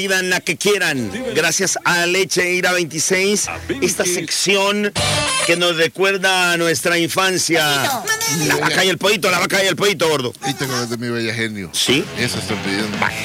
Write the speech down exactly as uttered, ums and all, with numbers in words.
pidan la que quieran. Gracias a Leche Ira veintiséis, esta sección que nos recuerda a nuestra infancia. La vaca y el pollito, la vaca y el pollito, gordo. Y tengo desde mi bella genio. ¿Sí? Eso estoy pidiendo. Bye.